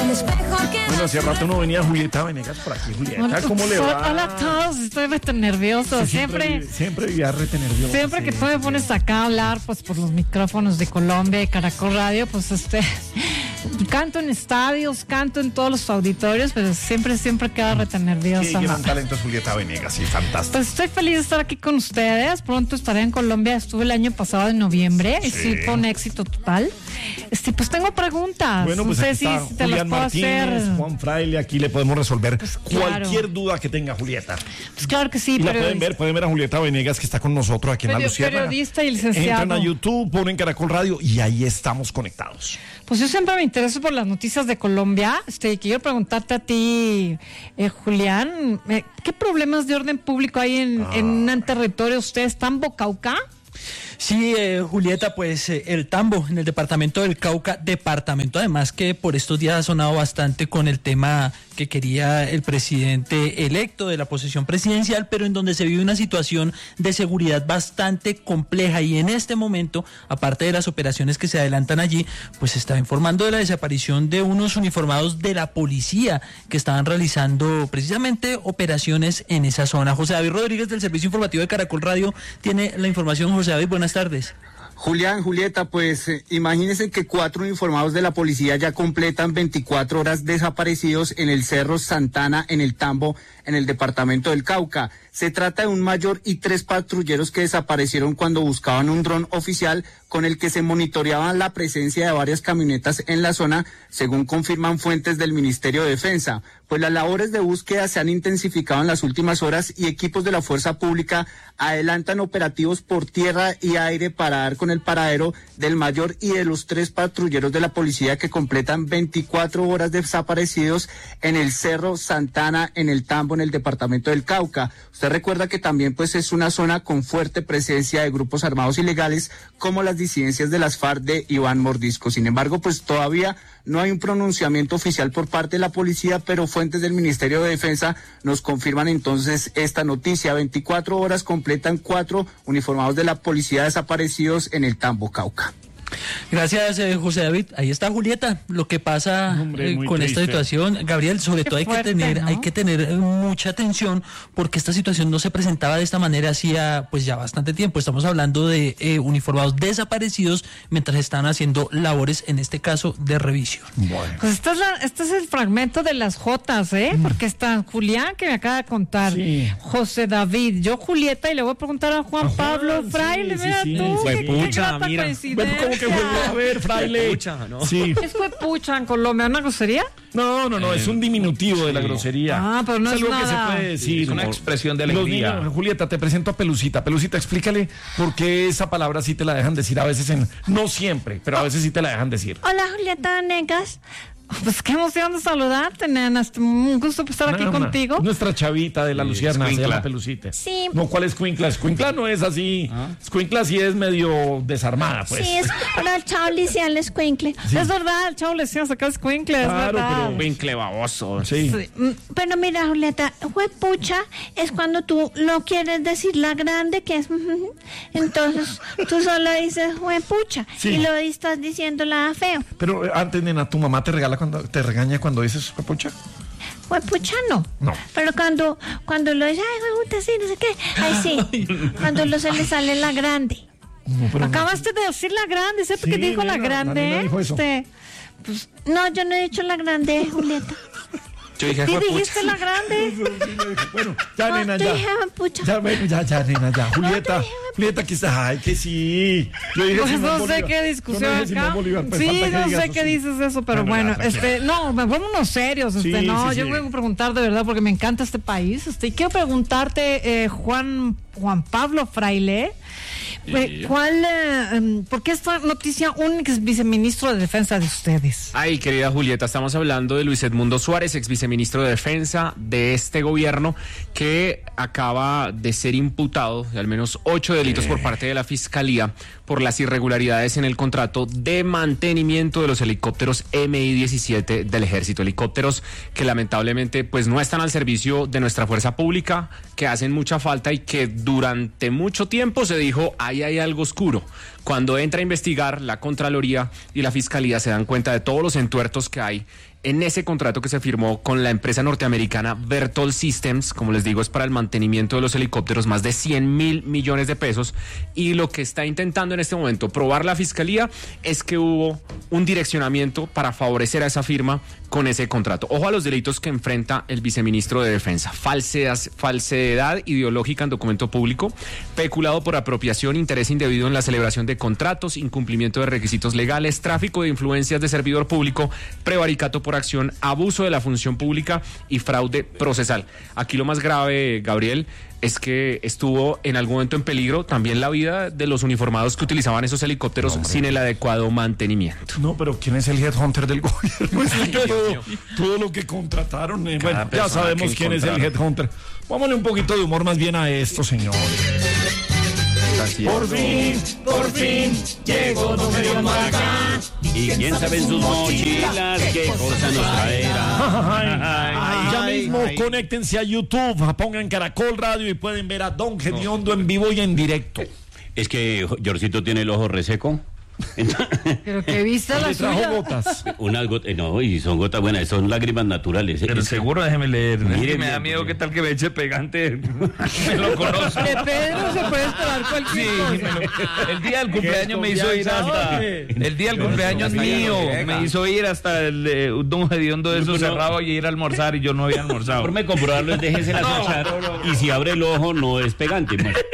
Bueno, hace rato no venía Julieta Venegas por aquí. Julieta, ¿cómo le va? Hola a todos, estoy rete nervioso. Siempre vivía rete nervioso. Siempre que tú me pones acá a hablar, pues por los micrófonos de Colombia y Caracol Radio, pues canto en estadios, canto en todos los auditorios, pero siempre queda rete nerviosa. Qué gran talento es Julieta Venegas, sí, fantástico. Pues estoy feliz de estar aquí con ustedes. Pronto estaré en Colombia. Estuve el año pasado en noviembre y sí fue un éxito total. Pues tengo preguntas. Bueno, pues no sé aquí está si te las puedo Martínez, hacer. Juan Fraile, aquí le podemos resolver claro. cualquier duda que tenga Julieta. Pues claro que sí. Y la pueden ver a Julieta Venegas, que está con nosotros aquí en La Luciérnaga. Periodista y licenciado. Entran a YouTube, ponen Caracol Radio y ahí estamos conectados. Pues yo siempre me intereso por las noticias de Colombia. Quiero preguntarte a ti, Julián, ¿qué problemas de orden público hay en un territorio? ¿Ustedes están Bocauca? Sí, Julieta, pues el Tambo, en el departamento del Cauca, departamento además que por estos días ha sonado bastante con el tema que quería el presidente electo de la posesión presidencial, pero en donde se vive una situación de seguridad bastante compleja y en este momento, aparte de las operaciones que se adelantan allí, pues se está informando de la desaparición de unos uniformados de la policía que estaban realizando precisamente operaciones en esa zona. José David Rodríguez del Servicio Informativo de Caracol Radio tiene la información. José David, buenas tardes. Julián, Julieta, pues imagínense que 4 uniformados de la policía ya completan 24 horas desaparecidos en el Cerro Santana, en el Tambo, en el departamento del Cauca. Se trata de un mayor y 3 patrulleros que desaparecieron cuando buscaban un dron oficial con el que se monitoreaba la presencia de varias camionetas en la zona, según confirman fuentes del Ministerio de Defensa. Pues las labores de búsqueda se han intensificado en las últimas horas y equipos de la Fuerza Pública adelantan operativos por tierra y aire para dar con el paradero del mayor y de los 3 patrulleros de la policía que completan 24 horas desaparecidos en el Cerro Santana, en el Tambo, en el departamento del Cauca. Usted recuerda que también pues es una zona con fuerte presencia de grupos armados ilegales como las disidencias de las FARC de Iván Mordisco. Sin embargo, pues todavía no hay un pronunciamiento oficial por parte de la policía, pero fuentes del Ministerio de Defensa nos confirman entonces esta noticia. 24 horas completan 4 uniformados de la policía desaparecidos en el Tambo, Cauca. Gracias, José David. Ahí está Julieta, lo que pasa con esta situación. Gabriel, sobre todo hay que tener mucha atención porque esta situación no se presentaba de esta manera hacía pues ya bastante tiempo. Estamos hablando de uniformados desaparecidos mientras están haciendo labores, en este caso, de revisión. Bueno. Pues este es el fragmento de las Jotas, porque está Julián, que me acaba de contar, José David, yo Julieta, y le voy a preguntar a Juan Pablo Fraile, mira tú, qué grata coincidencia. Que vuelve a ver, Fraile. Pucha, ¿no? Sí. ¿Qué fue pucha en Colombia? ¿Una grosería? No, es un diminutivo de la grosería. Ah, pero no es algo nada. Que se puede decir. Es una expresión de alegría. Niños, Julieta, te presento a Pelucita. Pelucita, explícale por qué esa palabra sí te la dejan decir a veces no siempre, pero a veces sí te la dejan decir. Hola, Julieta Venegas. Pues qué emoción de saludarte, nena. Un gusto estar aquí contigo. Nuestra chavita de La Luciérnaga, se llama Pelucita. Sí. No, ¿cuál es Escuincla? Escuincla no es así. Escuincla sí es medio desarmada, pues. Sí, es ahora el chavo le decían el escuincle. Sí. Es verdad, el chavo le decía sacar escuincle, Claro, es verdad. pero Escuincle baboso. Sí. Pero mira, Julieta, huepucha es cuando tú no quieres decir la grande, que es... Entonces, tú solo dices huepucha y lo estás diciendo la feo. Pero antes, nena, ¿tu mamá te regaña cuando dices huepucha? Huepucha no. Pero cuando lo dice, ay, hueputa, sí, no sé qué. Ay, sí. Cuando se le sale la grande. No, Acabaste de decir la grande, ¿sabes qué dijo la grande? La nena dijo eso. Pues, no, yo no he dicho la grande, Julieta. Yo dije, ¿sí dijiste la grande? Bueno, ya, nena, Yo ya. dije huepucha. Ya, nena, ya. Julieta, que está. Ay, que sí. Yo dije Pues Simón no sé Bolívar. qué discusión Yo no dije acá. Simón Bolívar, pues Sí, falta que no digas sé eso, qué sí. dices eso, pero bueno, vámonos serios, Sí, no, sí, yo sí. voy a preguntar de verdad porque me encanta este país, y quiero preguntarte, Juan Pablo Fraile, ¿por qué esta noticia un ex viceministro de Defensa de ustedes? Ay, querida Julieta, estamos hablando de Luis Edmundo Suárez, ex viceministro de Defensa de este gobierno, que acaba de ser imputado de al menos 8 delitos por parte de la Fiscalía por las irregularidades en el contrato de mantenimiento de los helicópteros Mi-17 del Ejército. Helicópteros que lamentablemente pues no están al servicio de nuestra fuerza pública, que hacen mucha falta y que durante mucho tiempo se dijo, ahí hay algo oscuro. Cuando entra a investigar la Contraloría y la Fiscalía se dan cuenta de todos los entuertos que hay en ese contrato que se firmó con la empresa norteamericana Berthold Systems. Como les digo, es para el mantenimiento de los helicópteros, más de 100.000 millones de pesos. Y lo que está intentando en este momento probar la Fiscalía es que hubo un direccionamiento para favorecer a esa firma con ese contrato. Ojo a los delitos que enfrenta el viceministro de Defensa: falsedad ideológica en documento público, peculado por apropiación, interés indebido en la celebración de contratos, incumplimiento de requisitos legales, tráfico de influencias de servidor público, prevaricato por acción, abuso de la función pública y fraude procesal. Aquí lo más grave, Gabriel, es que estuvo en algún momento en peligro también la vida de los uniformados que utilizaban esos helicópteros sin el adecuado mantenimiento. No, pero ¿quién es el headhunter del gobierno? todo lo que contrataron. Bueno, ya sabemos quién es el headhunter. Vámonos un poquito de humor más bien a esto, señores. Por fin, llegó Don Gedeón acá. Y quién sabe en sus mochilas qué cosa nos traerá. Ya mismo conéctense a YouTube, pongan Caracol Radio y pueden ver a Don Gediondo en vivo y en directo. Es que Jorcito tiene el ojo reseco. Pero que vista la trajo suya. gotas. Unas gotas, no, y son gotas buenas, son lágrimas naturales. Pero seguro, déjeme leer. Mire, me da miedo qué tal que me eche pegante. Me lo conozco. De Pedro se puede esperar cualquier cosa. El día del cumpleaños me hizo ir hasta... El día del cumpleaños mío me hizo ir hasta el Don Gediondo de esos cerrado y ir a almorzar y yo no había almorzado. Por me comprobarlo, déjese la echar. Y si abre el ojo, no es pegante.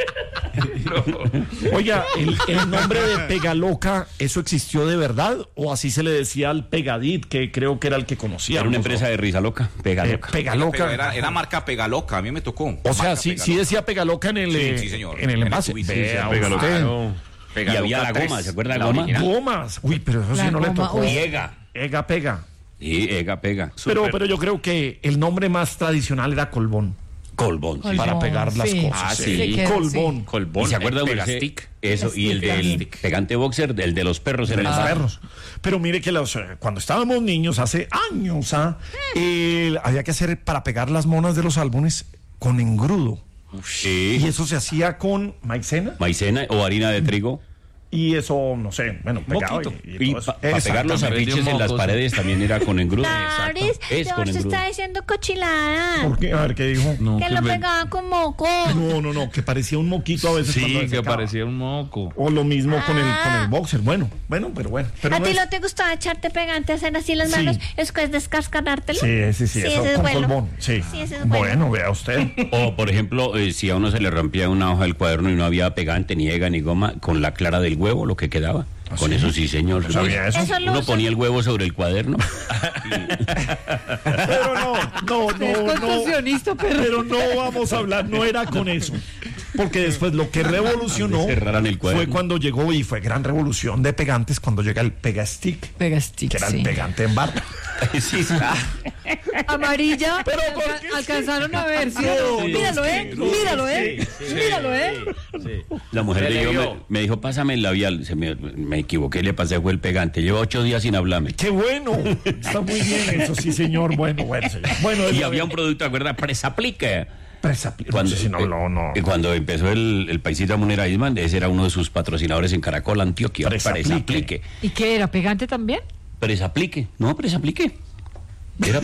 Oiga, el nombre de Pegaloca, ¿eso existió de verdad? ¿O así se le decía al Pegadit, que creo que era el que conocía? Era una empresa de risa loca, Pegaloca. Pegaloca. Era marca Pegaloca, a mí me tocó. O sea, sí decía Pegaloca en el, sí, señor. En el envase. Vea Y había la goma, ¿se acuerda la goma? Gomas. Uy, pero eso sí no le tocó. Y Ega. Ega Pega. Sí, Ega Pega. Pero yo creo que el nombre más tradicional era Colbón. Colbón, sí. Para pegar las cosas. Ah, sí. Colbón. ¿Y se acuerda de Pegastick? Eso, y el del pegante boxer, el de los perros en el bar. Perros. Pero mire que cuando estábamos niños, hace años, había que hacer para pegar las monas de los álbumes con engrudo. Sí. Y eso se hacía con maicena. Maicena o harina de trigo. Y eso, no sé, bueno, pegado. Y para pegar los afiches en las paredes también era con engrudo. Laris, Es con se engrudo. está diciendo cochilada. ¿Por qué? A ver, ¿qué dijo? Que lo pegaba con moco. No, que parecía un moquito a veces. cuando Sí, que secaba. parecía un moco. O lo mismo con el boxer. Bueno, pero bueno. Pero ¿A no ti es- no te gustaba echarte pegante, hacer así las Sí. manos? Es que es descascarártelo. Sí, eso ese con es bueno. Colbón. Sí. Sí, ese es bueno. Bueno, vea usted. O, por ejemplo, si a uno se le rompía una hoja del cuaderno y no había pegante, ni ega, ni goma, con la clara del huevo, lo que quedaba. Con eso sí, señor. No sabía eso. Eso lo Uno usan. ponía el huevo sobre el cuaderno. Pero no. Es contorsionista, Pero no vamos a hablar, no era con eso. Porque después lo que revolucionó Cerraran el cuaderno. fue cuando llegó, y fue gran revolución de pegantes, cuando llega el Pegastick, Pegastick, que era sí. el pegante en barra. Sí. Amarilla. Pero ¿por qué? Alcanzaron a ver, ¿sí? Míralo, Míralo, La mujer de yo me dijo, pásame el labial. Me equivoqué, le pasé, fue el pegante. Lleva 8 días sin hablarme. ¡Qué bueno! Está muy bien eso, sí, señor. Bueno, señor. Bueno, Y había un producto, ¿te acuerdas? Presaplique. Cuando empezó el paisita Munera Isman, ese era uno de sus patrocinadores en Caracol, Antioquia. Presaplique. ¿Y qué era? ¿Pegante también? Presaplique. No, Presaplique. Era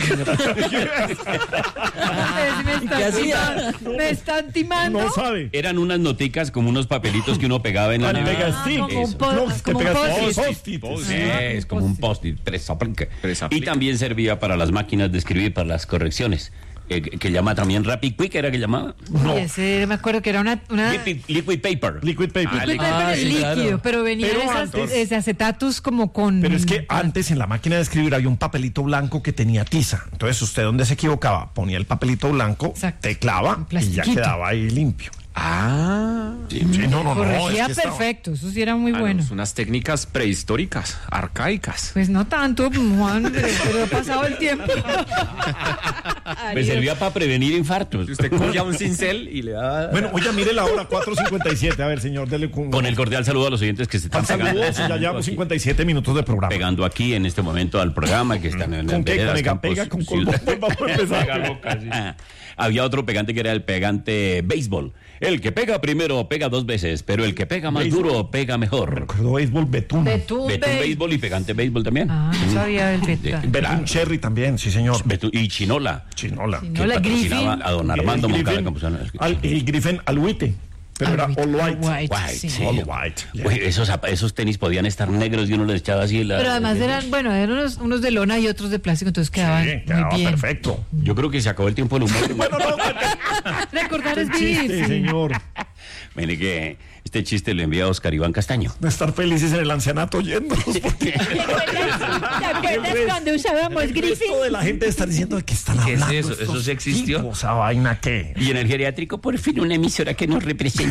Me están timando. No sabe. Eran unas noticas como unos papelitos que uno pegaba en la Al nevera. Pegastick. como un Eso. po- No, como te un pegas post-it. post-it. Es como un post-it, Presaplique. Presaplique. Y también servía para las máquinas de escribir, para las correcciones. Que llama también Rapid Quick, ¿era que llamaba? No. Ese, me acuerdo que era una Liquid Paper. Liquid paper. liquid paper sí, líquido, claro. pero venía Pero esas antes- acetatus como con... Pero es que antes en la máquina de escribir había un papelito blanco que tenía tiza. Entonces usted donde se equivocaba ponía el papelito blanco, Exacto. teclaba Un y ya plastiquito. quedaba ahí limpio. Sí, No. corregía es que estaba- perfecto, eso sí era muy bueno. Unas técnicas prehistóricas, arcaicas. Pues no tanto, Juan, pero ha pasado el tiempo. Me servía para prevenir infartos. Usted cogía un cincel y le daba... Bueno, oiga, mire la hora, 4:57. A ver, señor, dele con el cordial saludo a los oyentes que se están pegando. Ya llevamos 57 minutos de programa. Pegando aquí en este momento al programa, que están en ¿Con qué? veredas, ¿Con campos, pega? ¿Con sí. colbón? Vamos a empezar. Había otro pegante que era el pegante béisbol. El que pega primero pega 2 veces, pero el que pega más duro pega mejor. Recuerdo béisbol, Betún. Betún béisbol y pegante béisbol también. No sabía el Betún Cherry también, sí señor. Y Chinola. Chinola Griffin. A don Armando Moncada Campuzano. El Griffin Alhuite. Pero era all white. Sí. All white. Uy, esos tenis podían estar negros y uno les echaba así Pero además eran unos de lona y otros de plástico, entonces quedaban muy bien. Perfecto. Yo creo que se acabó el tiempo del humor. Bueno, no. Recordar es vivir. Sí, señor. Mire que este chiste lo envía Oscar Iván Castaño. De estar felices en el ancianato oyéndonos. ¿Te acuerdas cuando usábamos Griffin? Toda la gente está diciendo de qué están hablando. ¿Qué es eso? ¿Eso sí existió? ¿Esa vaina qué? Y en el geriátrico, por fin, una emisora que nos representa.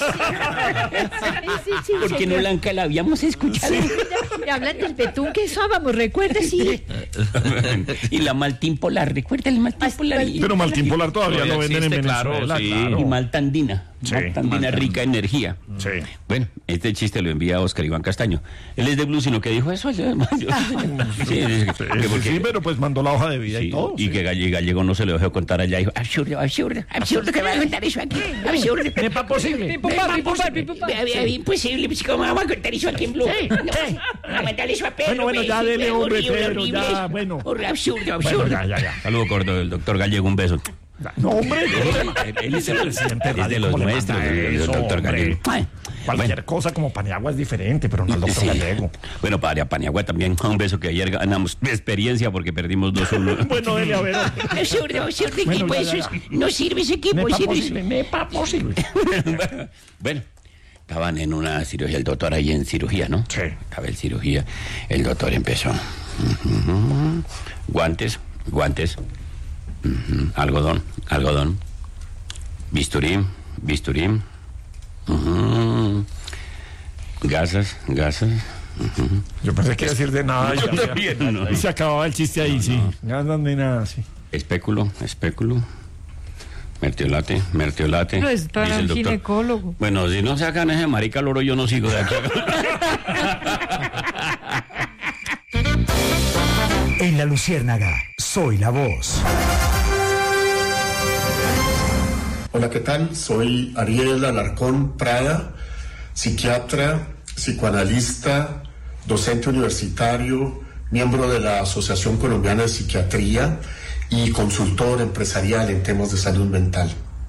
Porque no la habíamos escuchado. Me hablan del Betún que usábamos, ¿recuerda? Sí. Y la Maltín Polar, ¿recuerda el Maltín Polar? Pero Maltín Polar todavía lo venden en Venezuela. Claro. Y Maltandina. Maltandina rica energía. Sí. Bueno, este chiste lo envía Oscar Iván Castaño. Él es de Blue, sino que dijo eso. Sí, pero pues mandó la hoja de vida y todo. Y que Gallego no se le dejó contar allá. Dijo, absurdo que va a contar eso aquí. Absurdo. ¿Es posible? Imposible, pues ¿cómo vamos a contar eso aquí en Blue? No, mandale eso a Pedro. Bueno, ya dele, hombre, Pedro, ya, bueno. Absurdo. Ya. Saludo corto del doctor Gallego, un beso. No, hombre. Él es el presidente de los nuestros, el doctor Gallego. Cualquier cosa como Paniagua es diferente, pero no el doctor Gallego. Bueno, para Paniagua también, un beso que ayer ganamos de experiencia porque perdimos 2-1. Bueno, dele a ver. Absurdo, equipo, eso no sirve ese equipo. Nepa posible. Bueno. Estaban en una cirugía, el doctor ahí en cirugía, ¿no? Sí. Estaba en cirugía, el doctor empezó. Guantes. Algodón. Bisturí. Gasas. Yo pensé que iba a decir de nada. Y se acababa el chiste ahí, sí. Gasas de nada, sí. Espéculo. Mertiolate. Pero es para un ginecólogo. Bueno, si no sacan ese marica loro, yo no sigo de aquí. En La Luciérnaga, soy la voz. Hola, ¿qué tal? Soy Ariel Alarcón Prada, psiquiatra, psicoanalista, docente universitario, miembro de la Asociación Colombiana de Psiquiatría y consultor empresarial en temas de salud mental.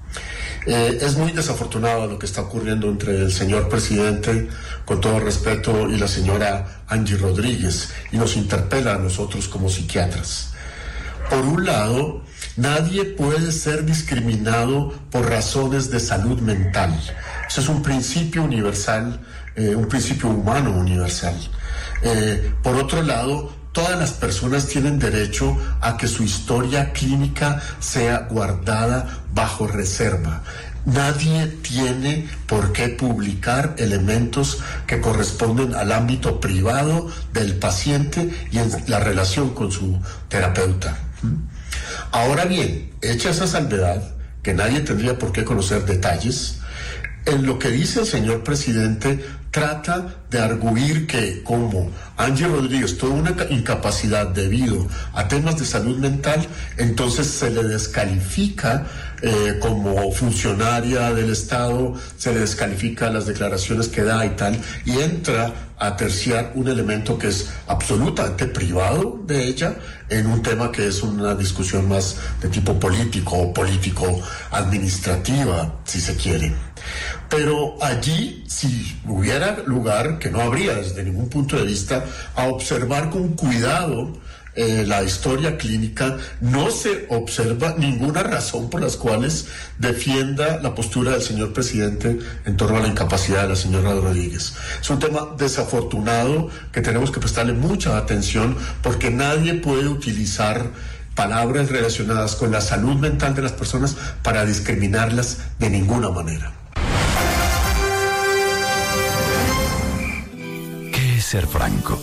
Es muy desafortunado lo que está ocurriendo entre el señor presidente, con todo respeto, y la señora Angie Rodríguez, y nos interpela a nosotros como psiquiatras. Por un lado, nadie puede ser discriminado por razones de salud mental. Eso es un principio universal, un principio humano universal. Por otro lado, todas las personas tienen derecho a que su historia clínica sea guardada bajo reserva. Nadie tiene por qué publicar elementos que corresponden al ámbito privado del paciente y en la relación con su terapeuta. Ahora bien, hecha esa salvedad, que nadie tendría por qué conocer detalles, en lo que dice el señor presidente trata de arguir que como Angie Rodríguez tuvo una incapacidad debido a temas de salud mental, entonces se le descalifica como funcionaria del Estado, se le descalifica las declaraciones que da y tal, y entra a terciar un elemento que es absolutamente privado de ella en un tema que es una discusión más de tipo político o político-administrativa, si se quiere. Pero allí, si hubiera lugar, que no habría desde ningún punto de vista, a observar con cuidado la historia clínica, no se observa ninguna razón por las cuales defienda la postura del señor presidente en torno a la incapacidad de la señora Rodríguez. Es un tema desafortunado que tenemos que prestarle mucha atención, porque nadie puede utilizar palabras relacionadas con la salud mental de las personas para discriminarlas de ninguna manera. ¿Qué es ser franco?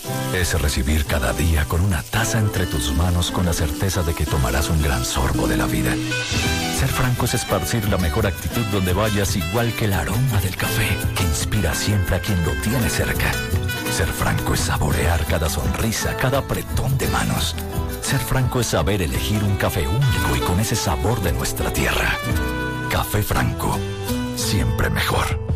es recibir cada día con una taza entre tus manos con la certeza de que tomarás un gran sorbo de la vida. Ser franco es esparcir la mejor actitud donde vayas, igual que el aroma del café que inspira siempre a quien lo tiene cerca. Ser franco es saborear cada sonrisa, cada apretón de manos. Ser franco es saber elegir un café único y con ese sabor de nuestra tierra. Café Franco, siempre mejor.